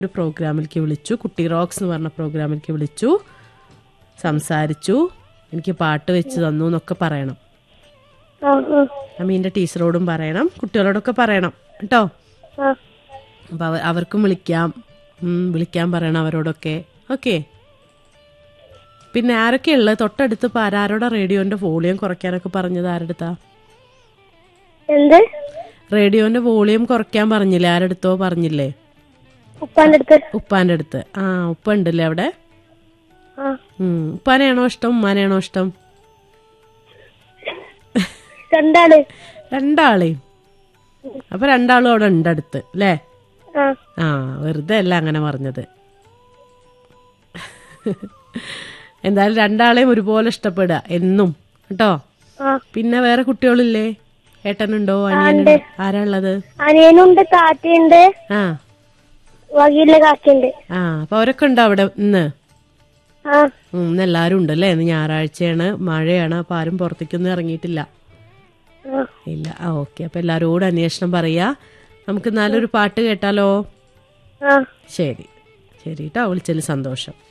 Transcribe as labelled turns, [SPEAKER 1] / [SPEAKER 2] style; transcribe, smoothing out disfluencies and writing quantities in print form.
[SPEAKER 1] ഒരു പ്രോഗ്രാമിലേക്ക് വിളിച്ചു, കുട്ടി റോക്സ് എന്ന് പറഞ്ഞ പ്രോഗ്രാമിലേക്ക് വിളിച്ചു, സംസാരിച്ചു, എനിക്ക് പാട്ട് വെച്ച് തന്നു എന്നൊക്കെ പറയണം. അമ്മീൻ്റെ ടീച്ചറോടും പറയണം, കുട്ടികളോടൊക്കെ പറയണം കേട്ടോ. അപ്പൊ അവർക്കും വിളിക്കാൻ പറയണം അവരോടൊക്കെ. ഓക്കെ. പിന്നെ ആരൊക്കെ ഉള്ളത് തൊട്ടടുത്ത്? ആരോടാ റേഡിയോന്റെ വോളിയം കുറയ്ക്കാനൊക്കെ പറഞ്ഞത്? ആരെടുത്താ റേഡിയോന്റെ വോളിയം കുറയ്ക്കാൻ പറഞ്ഞില്ലേ? ആരെടുത്തോ പറഞ്ഞില്ലേ? ഉപ്പാന്റെ അടുത്ത്. ആ, ഉപ്പ ഉണ്ടല്ലേ അവിടെ? ഉപ്പാനെയാണോ ഇഷ്ടം ഉമ്മാനെയാണോ ഇഷ്ടം? രണ്ടാളെയും. അപ്പൊ രണ്ടാളും അവിടെ ഉണ്ട് അടുത്ത് അല്ലേ? ആ, വെറുതെ അല്ല അങ്ങനെ പറഞ്ഞത്. എന്തായാലും രണ്ടാളെയും ഒരുപോലെ ഇഷ്ടപ്പെടുക എന്നും കേട്ടോ. പിന്നെ വേറെ കുട്ടികളില്ലേ? ഏട്ടനുണ്ടോ? അനിയനുണ്ടോ? ആരാ ഉള്ളത്?
[SPEAKER 2] അനിയനുണ്ട്, കാക്കയുണ്ട്.
[SPEAKER 1] അപ്പൊ അവരൊക്കെ ഉണ്ടോ അവിടെ ഇന്ന്? ഇന്ന് എല്ലാരും ഉണ്ടല്ലേ? ഇന്ന് ഞായറാഴ്ചയാണ്, മഴയാണ്, അപ്പൊ ആരും പുറത്തേക്കൊന്നും ഇറങ്ങിയിട്ടില്ല. ഇല്ല. ഓക്കെ. അപ്പൊ എല്ലാരോടും അന്വേഷണം പറയാ. നമുക്ക് നല്ലൊരു പാട്ട് കേട്ടാലോ? ശരി ശരി കേട്ടോ. വിളിച്ചതിൽ സന്തോഷം.